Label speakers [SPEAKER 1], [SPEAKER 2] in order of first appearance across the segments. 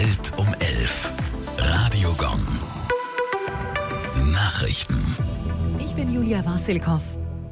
[SPEAKER 1] Bild um 11. Radio Gong. Nachrichten.
[SPEAKER 2] Ich bin Julia Wasilkow.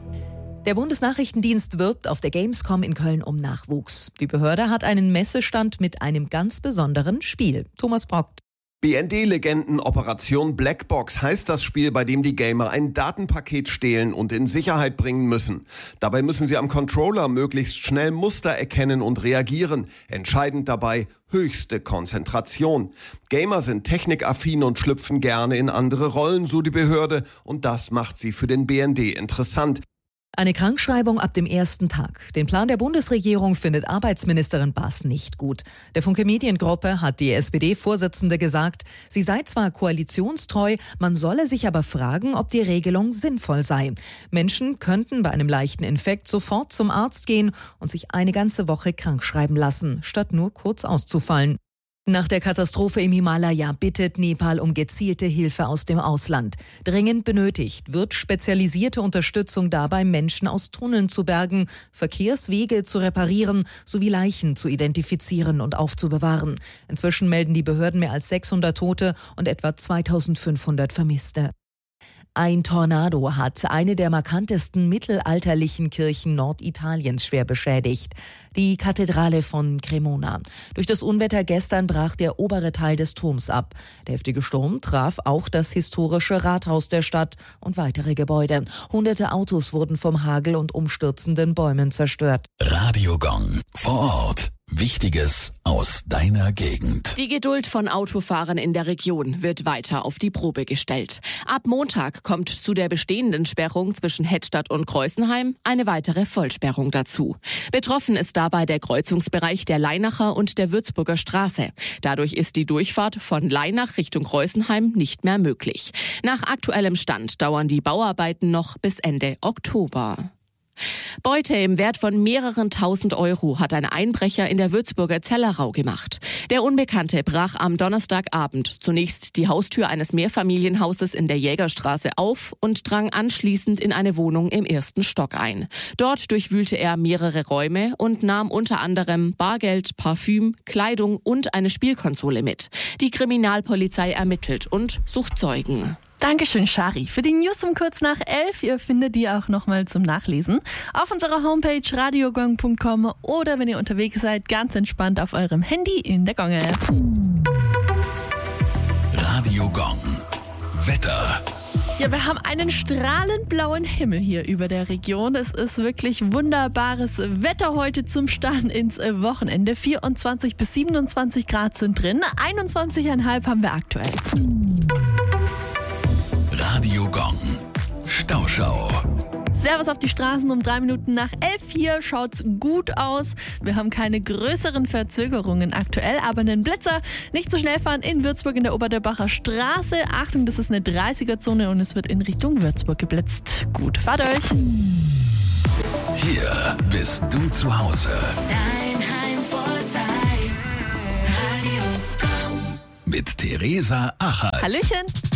[SPEAKER 2] Der Bundesnachrichtendienst wirbt auf der Gamescom in Köln um Nachwuchs. Die Behörde hat einen Messestand mit einem ganz besonderen Spiel. Thomas Brock.
[SPEAKER 3] BND-Legenden Operation Blackbox heißt das Spiel, bei dem die Gamer ein Datenpaket stehlen und in Sicherheit bringen müssen. Dabei müssen sie am Controller möglichst schnell Muster erkennen und reagieren. Entscheidend dabei höchste Konzentration. Gamer sind technikaffin und schlüpfen gerne in andere Rollen, so die Behörde. Und das macht sie für den BND interessant.
[SPEAKER 2] Eine Krankschreibung ab dem ersten Tag. Den Plan der Bundesregierung findet Arbeitsministerin Bass nicht gut. Der Funke Mediengruppe hat die SPD-Vorsitzende gesagt, sie sei zwar koalitionstreu, man solle sich aber fragen, ob die Regelung sinnvoll sei. Menschen könnten bei einem leichten Infekt sofort zum Arzt gehen und sich eine ganze Woche krankschreiben lassen, statt nur kurz auszufallen. Nach der Katastrophe im Himalaya bittet Nepal um gezielte Hilfe aus dem Ausland. Dringend benötigt wird spezialisierte Unterstützung dabei, Menschen aus Tunneln zu bergen, Verkehrswege zu reparieren sowie Leichen zu identifizieren und aufzubewahren. Inzwischen melden die Behörden mehr als 600 Tote und etwa 2500 Vermisste. Ein Tornado hat eine der markantesten mittelalterlichen Kirchen Norditaliens schwer beschädigt. Die Kathedrale von Cremona. Durch das Unwetter gestern brach der obere Teil des Turms ab. Der heftige Sturm traf auch das historische Rathaus der Stadt und weitere Gebäude. Hunderte Autos wurden vom Hagel und umstürzenden Bäumen zerstört.
[SPEAKER 1] Radio Gong. Vor Ort. Wichtiges aus deiner Gegend.
[SPEAKER 4] Die Geduld von Autofahrern in der Region wird weiter auf die Probe gestellt. Ab Montag kommt zu der bestehenden Sperrung zwischen Hettstadt und Kreuzenheim eine weitere Vollsperrung dazu. Betroffen ist dabei der Kreuzungsbereich der Leinacher und der Würzburger Straße. Dadurch ist die Durchfahrt von Leinach Richtung Kreuzenheim nicht mehr möglich. Nach aktuellem Stand dauern die Bauarbeiten noch bis Ende Oktober. Beute im Wert von mehreren tausend Euro hat ein Einbrecher in der Würzburger Zellerau gemacht. Der Unbekannte brach am Donnerstagabend zunächst die Haustür eines Mehrfamilienhauses in der Jägerstraße auf und drang anschließend in eine Wohnung im ersten Stock ein. Dort durchwühlte er mehrere Räume und nahm unter anderem Bargeld, Parfüm, Kleidung und eine Spielkonsole mit. Die Kriminalpolizei ermittelt und sucht Zeugen.
[SPEAKER 5] Dankeschön, Shari. Für die News um kurz nach 11. Ihr findet die auch nochmal zum Nachlesen auf unserer Homepage radiogong.com oder wenn ihr unterwegs seid, ganz entspannt auf eurem Handy in der Gong-App.
[SPEAKER 1] Radio Gong. Wetter.
[SPEAKER 5] Ja, wir haben einen strahlend blauen Himmel hier über der Region. Es ist wirklich wunderbares Wetter heute zum Start ins Wochenende. 24 bis 27 Grad sind drin, 21,5 haben wir aktuell.
[SPEAKER 1] Radio Gong. Stauschau.
[SPEAKER 5] Servus auf die Straßen um 3 Minuten nach 11. Hier schaut's gut aus. Wir haben keine größeren Verzögerungen aktuell, aber einen Blitzer. Nicht zu schnell fahren in Würzburg in der Oberderbacher Straße. Achtung, das ist eine 30er-Zone und es wird in Richtung Würzburg geblitzt. Gut, fahrt euch.
[SPEAKER 1] Hier bist du zu Hause.
[SPEAKER 6] Dein Heimvorteil. Radio Gong.
[SPEAKER 1] Mit Theresa Achert.
[SPEAKER 5] Hallöchen.